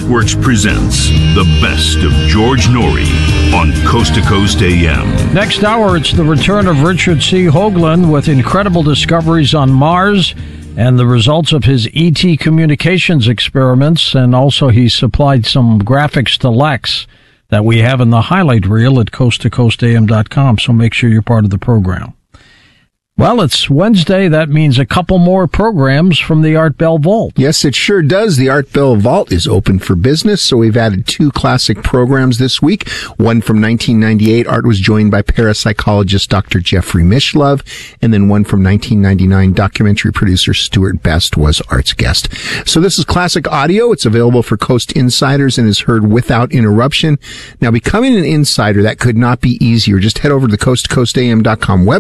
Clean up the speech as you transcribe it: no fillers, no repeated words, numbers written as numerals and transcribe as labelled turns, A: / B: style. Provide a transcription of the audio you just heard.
A: Artworks presents the best of George Noory on Coast to Coast AM.
B: Next hour, it's the return of Richard C. Hoagland with incredible discoveries on Mars and the results of his ET communications experiments. And also, he supplied some graphics to Lex that we have in the highlight reel at coasttocoastam.com. So make sure you're part of the program. Well, it's Wednesday. That means a couple more programs from the Art Bell Vault.
C: Yes, it sure does. The Art Bell Vault is open for business, so we've added 2 classic programs this week. One from 1998, Art was joined by parapsychologist Dr. Jeffrey Mishlove, and then one from 1999, documentary producer Stuart Best was Art's guest. So this is classic audio. It's available for Coast Insiders and is heard without interruption. Now, becoming an insider, that could not be easier. Just head over to the coasttocoastam.com website.